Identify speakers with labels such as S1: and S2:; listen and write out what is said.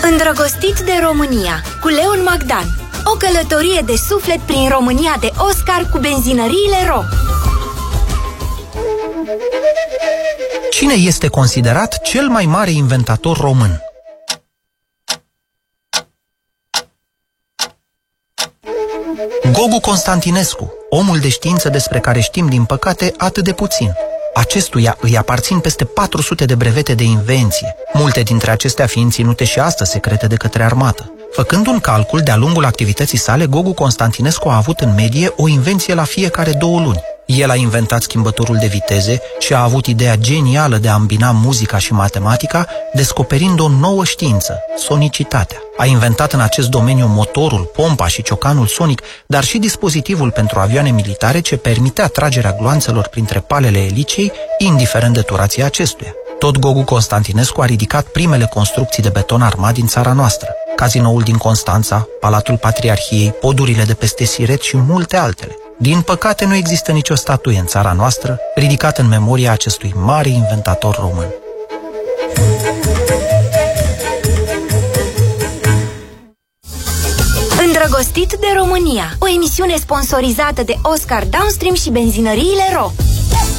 S1: Îndrăgostit de România cu Leon Magdan. O călătorie de suflet prin România de Oscar cu benzinăriile Ro.
S2: Cine este considerat cel mai mare inventator român? Gogu Constantinescu, omul de știință despre care știm, din păcate, atât de puțin. Acestuia îi aparțin peste 400 de brevete de invenție, multe dintre acestea fiind ținute și astăzi secrete de către armată. Făcând un calcul, de-a lungul activității sale, Gogu Constantinescu a avut în medie o invenție la fiecare 2 luni. El a inventat schimbătorul de viteze și a avut ideea genială de a îmbina muzica și matematica, descoperind o nouă știință, sonicitatea. A inventat în acest domeniu motorul, pompa și ciocanul sonic, dar și dispozitivul pentru avioane militare ce permitea tragerea gloanțelor printre palele elicei, indiferent de turația acestuia. Tot Gogu Constantinescu a ridicat primele construcții de beton armat din țara noastră: Cazinoul din Constanța, Palatul Patriarhiei, podurile de peste Siret și multe altele. Din păcate, nu există nicio statuie în țara noastră ridicată în memoria acestui mare inventator român.
S1: Îndrăgostit de România, o emisiune sponsorizată de Oscar Downstream și benzinăriile Ro.